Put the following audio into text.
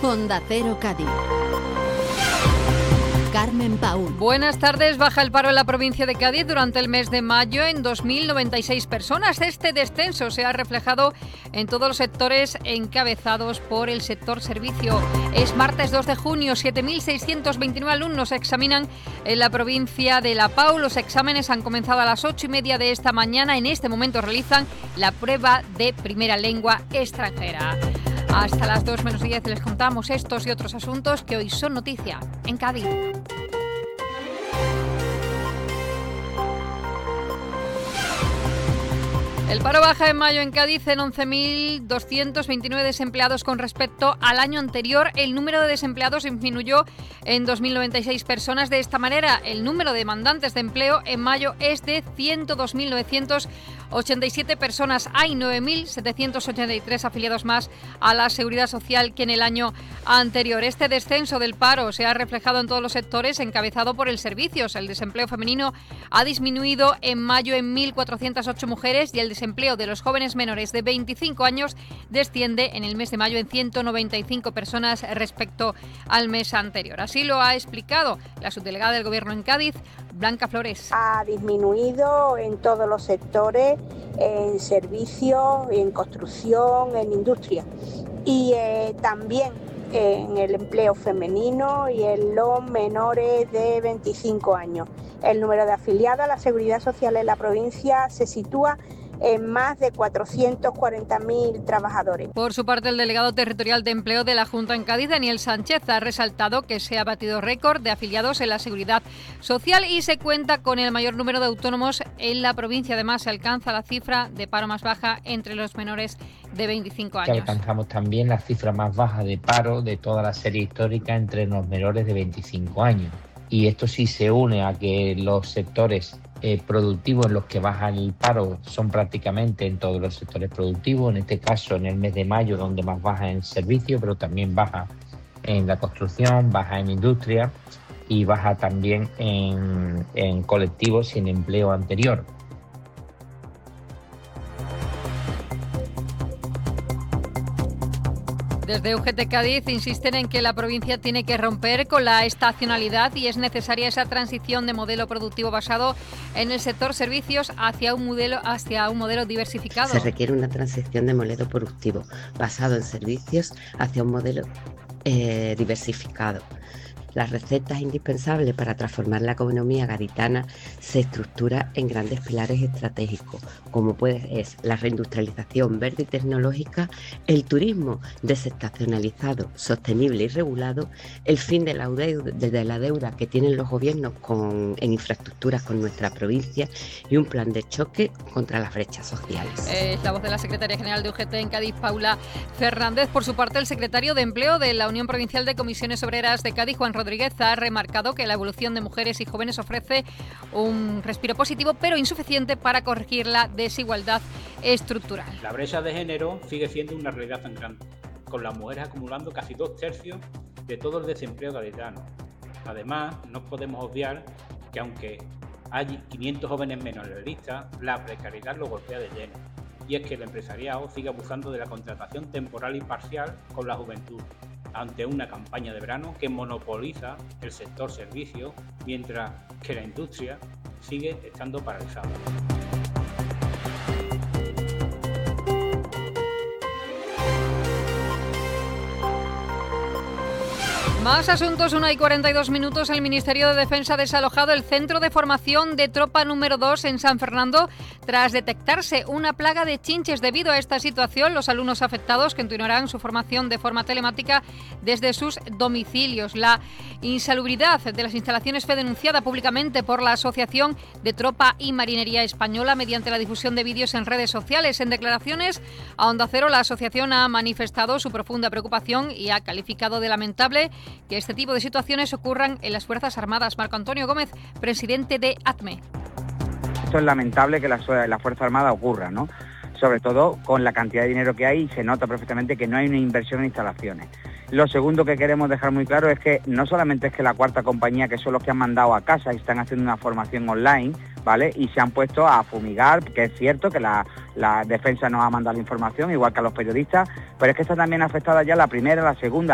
Onda Cero Cádiz. Carmen Paúl. Buenas tardes. Baja el paro en la provincia de Cádiz durante el mes de mayo en 2.096 personas. Este descenso se ha reflejado en todos los sectores encabezados por el sector servicio. Es martes 2 de junio, 7.629 alumnos examinan en la provincia de La Pau. Los exámenes han comenzado a las 8:30 de esta mañana. En este momento realizan la prueba de primera lengua extranjera. Hasta las 2:10 les contamos estos y otros asuntos que hoy son noticia en Cádiz. El paro baja en mayo en Cádiz en 11.229 desempleados con respecto al año anterior. El número de desempleados disminuyó en 2.096 personas. De esta manera, el número de demandantes de empleo en mayo es de 102.987 personas. Hay 9.783 afiliados más a la Seguridad Social que en el año anterior. Este descenso del paro se ha reflejado en todos los sectores, encabezado por el servicios. El desempleo femenino ha disminuido en mayo en 1.408 mujeres y el desempleo de los jóvenes menores de 25 años desciende en el mes de mayo en 195 personas respecto al mes anterior. Así lo ha explicado la subdelegada del Gobierno en Cádiz, Blanca Flores. Ha disminuido en todos los sectores, en servicios, en construcción, en industria y también en el empleo femenino y en los menores de 25 años. El número de afiliados a la Seguridad Social en la provincia se sitúa en más de 440.000 trabajadores. Por su parte, el delegado territorial de empleo de la Junta en Cádiz, Daniel Sánchez, ha resaltado que se ha batido récord de afiliados en la Seguridad Social y se cuenta con el mayor número de autónomos en la provincia. Además, se alcanza la cifra de paro más baja entre los menores de 25 años. Alcanzamos también la cifra más baja de paro de toda la serie histórica entre los menores de 25 años. Y esto sí se une a que los sectores productivos en los que baja el paro son prácticamente en todos los sectores productivos, en este caso en el mes de mayo donde más baja en servicio, pero también baja en la construcción, baja en industria y baja también en colectivos sin empleo anterior. Desde UGT Cádiz insisten en que la provincia tiene que romper con la estacionalidad y es necesaria esa transición de modelo productivo basado en el sector servicios hacia un modelo diversificado. Se requiere una transición de modelo productivo basado en servicios hacia un modelo diversificado. La receta indispensable para transformar la economía gaditana se estructura en grandes pilares estratégicos, como es la reindustrialización verde y tecnológica, el turismo desestacionalizado, sostenible y regulado, el fin de la deuda que tienen los gobiernos en infraestructuras con nuestra provincia y un plan de choque contra las brechas sociales. La voz de la secretaria general de UGT en Cádiz, Paula Fernández. Por su parte, el secretario de Empleo de la Unión Provincial de Comisiones Obreras de Cádiz, Juan Rodríguez, ha remarcado que la evolución de mujeres y jóvenes ofrece un respiro positivo, pero insuficiente para corregir la desigualdad estructural. La brecha de género sigue siendo una realidad sangrante, con las mujeres acumulando casi 2/3 de todo el desempleo gaditano. Además, no podemos obviar que aunque hay 500 jóvenes menos en la lista, la precariedad lo golpea de lleno. Y es que el empresariado sigue abusando de la contratación temporal y parcial con la juventud, ante una campaña de verano que monopoliza el sector servicio, mientras que la industria sigue estando paralizada. Más asuntos, 1:42. El Ministerio de Defensa ha desalojado el centro de formación de tropa número 2 en San Fernando tras detectarse una plaga de chinches. Debido a esta situación, los alumnos afectados continuarán su formación de forma telemática desde sus domicilios. La insalubridad de las instalaciones fue denunciada públicamente por la Asociación de Tropa y Marinería Española mediante la difusión de vídeos en redes sociales. En declaraciones a Onda Cero, la asociación ha manifestado su profunda preocupación y ha calificado de lamentable que este tipo de situaciones ocurran en las Fuerzas Armadas. Marco Antonio Gómez, presidente de ATME. Esto es lamentable que la Fuerza Armada ocurra, ¿no? Sobre todo con la cantidad de dinero que hay y se nota perfectamente que no hay una inversión en instalaciones. Lo segundo que queremos dejar muy claro es que no solamente es que la cuarta compañía, que son los que han mandado a casa y están haciendo una formación online, ¿vale? Y se han puesto a fumigar, que es cierto que la defensa nos ha mandado la información, igual que a los periodistas, pero es que está también afectada ya la primera, la segunda,